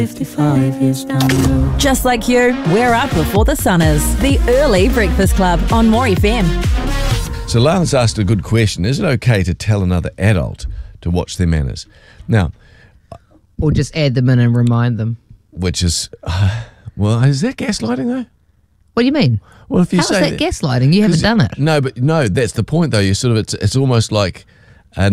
55 years down the road. Just like you, we're up before the sun is. The Early Breakfast Club on More FM. So Lana's asked a good question. Is it okay to tell another adult to watch their manners? Now, Or just add them in and remind them. which is, well, is that gaslighting though? What do you mean? Well, if you How's say that gaslighting? You haven't done it. No, that's the point though. You sort of, it's almost like a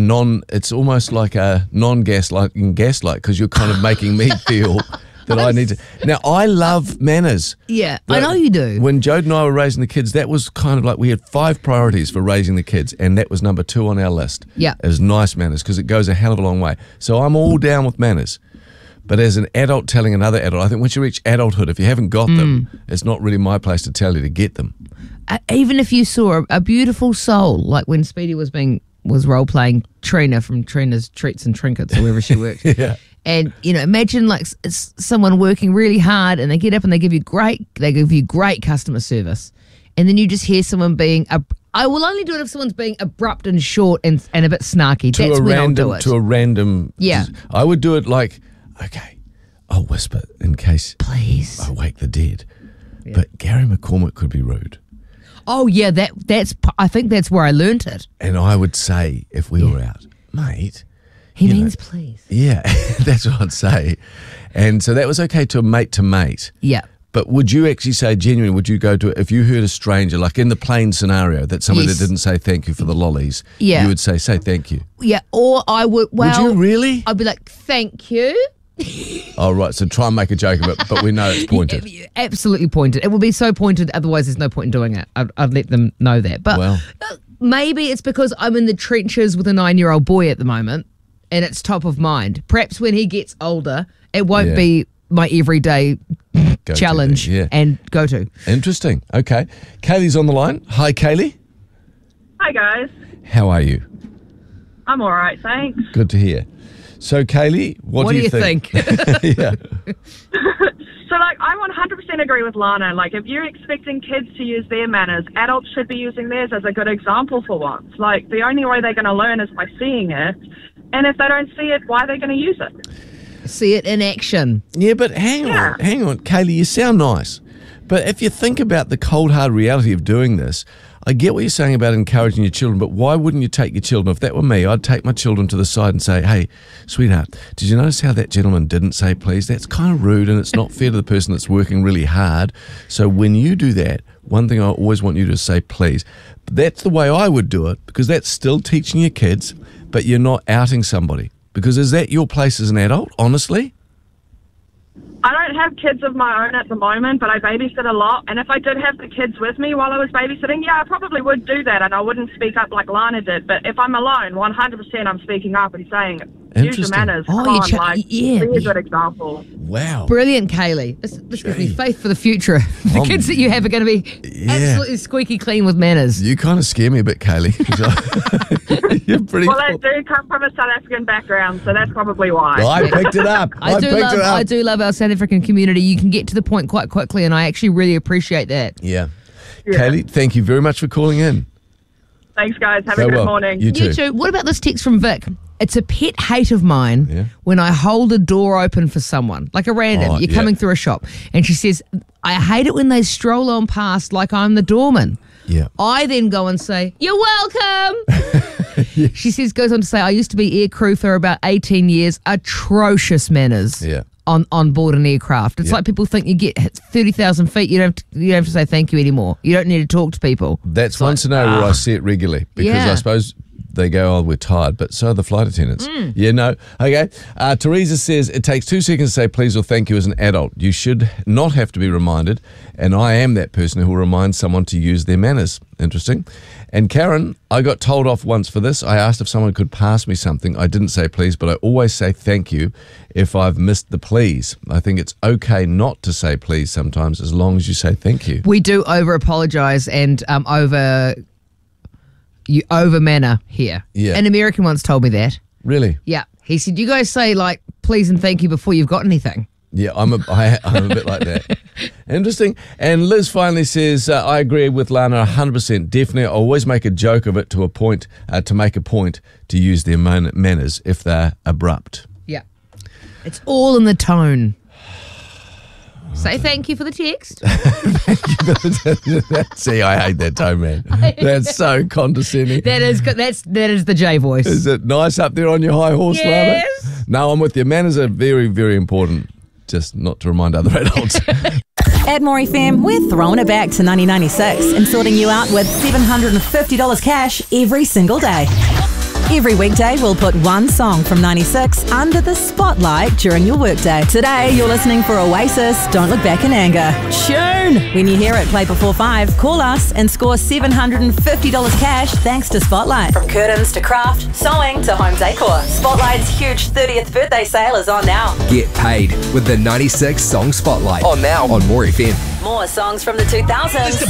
non-gaslighting gaslight because you're kind of making me feel that I need to. Now, I love manners. Yeah, I know you do. When Jode and I were raising the kids, that was kind of like we had 5 priorities for raising the kids, and that was number 2 on our list. Yeah. Is nice manners because it goes a hell of a long way. So I'm all down with manners. But as an adult telling another adult, I think once you reach adulthood, if you haven't got them, it's not really my place to tell you to get them. Even if you saw a beautiful soul, like when Speedy was role playing Trina from Trina's Treats and Trinkets, or wherever she worked. Yeah. And imagine like it's someone working really hard, and they get up and they give you great customer service, and then you just hear someone being I will only do it if someone's being abrupt and short and a bit snarky. That's when I'll do it. To a random. Yeah. I would do it like, okay, I'll whisper in case Please. I wake the dead. Yeah. But Gary McCormick could be rude. Oh yeah, I think that's where I learnt it. And I would say if we were out, mate. He means please. Yeah, that's what I'd say. And so that was okay to mate. Yeah. But would you actually say genuinely, would you go to, if you heard a stranger, like in the plane scenario, that someone that didn't say thank you for the lollies, you would say thank you? Yeah, or I would, would you really? I'd be like, thank you. Oh, right, so try and make a joke of it, but we know it's pointed. Absolutely pointed. It will be so pointed, otherwise there's no point in doing it. I'd let them know that. But maybe it's because I'm in the trenches with a 9-year-old boy at the moment, and it's top of mind. Perhaps when he gets older, it won't be my everyday challenge and go-to. Interesting. Okay. Kaylee's on the line. Hi, Kaylee. Hi, guys. How are you? I'm all right, thanks. Good to hear. So, Kaylee, what do you think? Yeah. So, I 100% agree with Lana. If you're expecting kids to use their manners, adults should be using theirs as a good example for once. The only way they're going to learn is by seeing it. And if they don't see it, why are they going to use it? See it in action. Yeah, but hang on, Kaylee, you sound nice. But if you think about the cold, hard reality of doing this, I get what you're saying about encouraging your children, but why wouldn't you take your children? If that were me, I'd take my children to the side and say, hey, sweetheart, did you notice how that gentleman didn't say please? That's kind of rude and it's not fair to the person that's working really hard. So when you do that, one thing I always want you to say please. But that's the way I would do it, because that's still teaching your kids, but you're not outing somebody. Because is that your place as an adult, honestly? I don't have kids of my own at the moment, but I babysit a lot. And if I did have the kids with me while I was babysitting, I probably would do that, and I wouldn't speak up like Lana did. But if I'm alone, 100% I'm speaking up and saying, use your manners. Be a good example. Wow. Brilliant, Kaylee. This gives me faith for the future. The kids that you have are going to be absolutely squeaky clean with manners. You kind of scare me a bit, Kaylee. You're pretty Well, I do come from a South African background, so that's probably why. Well, I picked it up. I do love our South African community. You can get to the point quite quickly, and I actually really appreciate that. Yeah. Kaylee, thank you very much for calling in. Thanks, guys. Have a good morning. You too. What about this text from Vic? It's a pet hate of mine when I hold a door open for someone, like a random. You're coming through a shop, and she says, I hate it when they stroll on past like I'm the doorman. Yeah. I then go and say, you're welcome. She goes on to say, I used to be air crew for about 18 years. Atrocious manners. Yeah. On board an aircraft. It's like people think you get 30,000 feet, you don't have to say thank you anymore. You don't need to talk to people. That's one scenario where I see it regularly, because I suppose they go, oh, we're tired, but so are the flight attendants. Yeah, no. Okay. Teresa says, it takes 2 seconds to say please or thank you as an adult. You should not have to be reminded, and I am that person who will remind someone to use their manners. Interesting. And Karen, I got told off once for this. I asked if someone could pass me something. I didn't say please, but I always say thank you if I've missed the please. I think it's okay not to say please sometimes, as long as you say thank you. We do over-apologise and over-manner here. Yeah. An American once told me that. Really? Yeah. He said, you guys say, please and thank you before you've got anything. Yeah, I'm a bit like that. Interesting. And Liz finally says, I agree with Lana 100%. Definitely, I always make a joke of it to make a point to use their manners if they're abrupt. Yeah. It's all in the tone. Say thank you for the text. See, I hate that tone, man. That's so condescending. That is the J voice. Is it nice up there on your high horse, Yes. Lana? No, I'm with you. Manners are very, very important. Just not to remind other adults. At More FM, we're throwing it back to 1996 and sorting you out with $750 cash every single day. Every weekday, we'll put one song from 96 under the spotlight during your workday. Today, you're listening for Oasis, Don't Look Back in Anger. Tune! When you hear it play before 5, call us and score $750 cash thanks to Spotlight. From curtains to craft, sewing to home decor, Spotlight's huge 30th birthday sale is on now. Get paid with the 96 Song Spotlight. On now on More FM. More songs from the 2000s.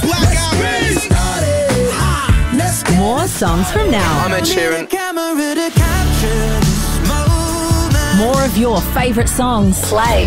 More songs from now. I'm Ed Sheeran. More of your favourite songs. Play